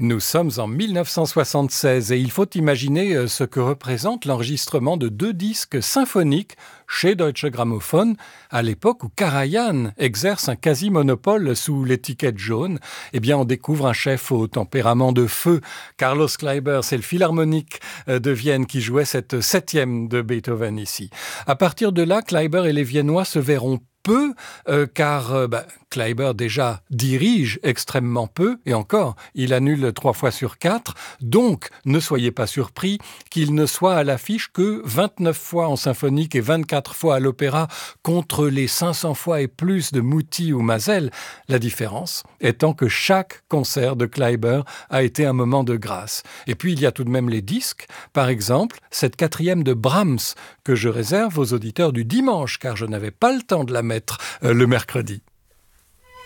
Nous sommes en 1976 et il faut imaginer ce que représente l'enregistrement de 2 disques symphoniques chez Deutsche Grammophon, à l'époque où Karajan exerce un quasi-monopole sous l'étiquette jaune. Eh bien, on découvre un chef au tempérament de feu. Carlos Kleiber, c'est le philharmonique de Vienne qui jouait cette 7e de Beethoven ici. À partir de là, Kleiber et les Viennois se verront peu, car Kleiber déjà dirige extrêmement peu, et encore, il annule 3 fois sur 4, donc ne soyez pas surpris qu'il ne soit à l'affiche que 29 fois en symphonique et 24 fois à l'opéra, contre les 500 fois et plus de Muti ou Mazel, la différence étant que chaque concert de Kleiber a été un moment de grâce. Et puis il y a tout de même les disques, par exemple, cette 4e de Brahms, que je réserve aux auditeurs du dimanche, car je n'avais pas le temps de la mettre le mercredi.